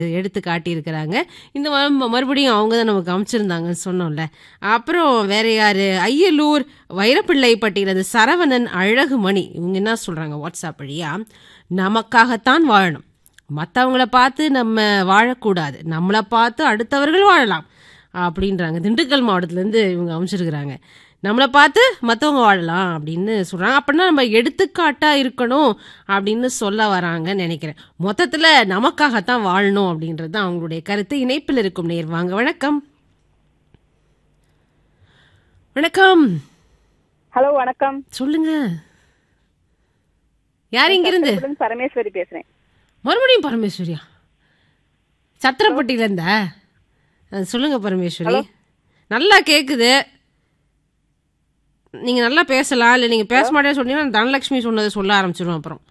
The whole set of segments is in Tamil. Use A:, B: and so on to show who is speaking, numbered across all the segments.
A: எடுத்து காட்டியிருக்கிறாங்க. இந்த மறுபடியும் அவங்க தான் நமக்கு அமைச்சிருந்தாங்கன்னு சொன்னோம்ல. அப்புறம் வேற யாரு, அய்யலூர் வைரப்பிள்ளை பட்டியலது சரவணன் அழகுமணி இவங்க என்ன சொல்றாங்க வாட்ஸ்அப் வழியா, நமக்காகத்தான் வாழணும், மற்றவங்கள பார்த்து நம்ம வாழக்கூடாது, நம்மளை பார்த்து அடுத்தவர்கள் வாழலாம் அப்படின்றாங்க. திண்டுக்கல் மாவட்டத்திலேருந்து இவங்க அமைச்சிருக்கிறாங்க. நம்மளை பார்த்து மற்றவங்க வாழலாம் அப்படின்னு சொல்கிறாங்க. அப்படின்னா நம்ம எடுத்துக்காட்டாக இருக்கணும் அப்படின்னு சொல்ல வராங்கன்னு நினைக்கிறேன். மொத்தத்தில் நமக்காகத்தான் வாழணும் அப்படின்றது தான் அவங்களுடைய கருத்து. இணைப்பில் இருக்கும் நேர் வாங்க. வணக்கம். வணக்கம்.
B: ஹலோ, வணக்கம்.
A: சொல்லுங்க, யார் இங்கிருந்து?
B: பரமேஸ்வரி பேசுறேன்.
A: மறுபடியும் பரமேஸ்வரியா? சத்திரப்பட்டியில இருந்தா? சொல்லுங்க பரமேஸ்வரி, நல்லா கேக்குது, நீங்க நல்லா பேசலாம். இல்லை நீங்க பேச மாட்டேன்னு சொன்னீங்கன்னா தனலட்சுமி சொன்னதை சொல்ல ஆரம்பிச்சிடும் அப்புறம்.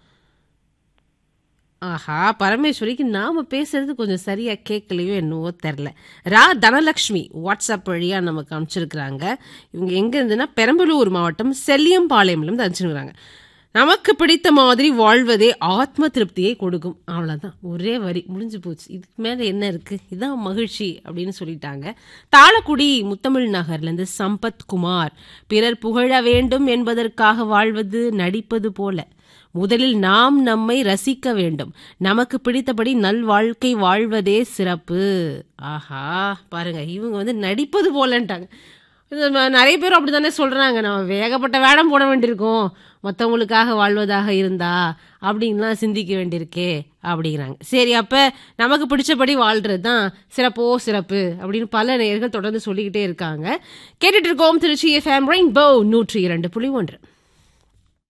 A: ஆஹா, பரமேஸ்வரிக்கு நாம பேசுறது கொஞ்சம் சரியா கேட்கலையோ என்னவோ தெரில. தனலட்சுமி வாட்ஸ்அப் வழியா நமக்கு அனுப்பிச்சிருக்கிறாங்க. இவங்க எங்க இருந்துன்னா பெரம்பலூர் மாவட்டம் செல்லியம்பாளையம்லேருந்து அனுப்பிச்சிருக்கிறாங்க. நமக்கு பிடித்த மாதிரி வாழ்வதே ஆத்ம திருப்தியை கொடுக்கும். அவ்வளோதான், ஒரே வரி, முடிஞ்சு போச்சு. இதுக்கு மேலே என்ன இருக்கு, இதான் மகிழ்ச்சி அப்படின்னு சொல்லிட்டாங்க. தாளக்குடி முத்தமிழ் நகர்லேருந்து சம்பத் குமார், பிறர் புகழ வேண்டும் என்பதற்காக வாழ்வது நடிப்பது போல, முதலில் நாம் நம்மை ரசிக்க வேண்டும், நமக்கு பிடித்தபடி நல் வாழ்க்கை வாழ்வதே சிறப்பு. ஆஹா, பாருங்க, இவங்க நடிப்பது போலன்ட்டாங்க. நிறைய பேர் அப்படி தானே சொல்கிறாங்க, நம்ம வேகப்பட்ட வேடம் போட வேண்டியிருக்கோம் மற்றவங்களுக்காக வாழ்வதாக இருந்தா அப்படின்லாம் சிந்திக்க வேண்டியிருக்கே அப்படிங்கிறாங்க. சரி, அப்போ நமக்கு பிடிச்சபடி வாழ்கிறது தான் சிறப்போ சிறப்பு அப்படின்னு பல நேயர்கள் தொடர்ந்து சொல்லிக்கிட்டே இருக்காங்க. கேட்டுட்டு இருக்கோம் திருச்சி FM ரெயின்போ 102.1.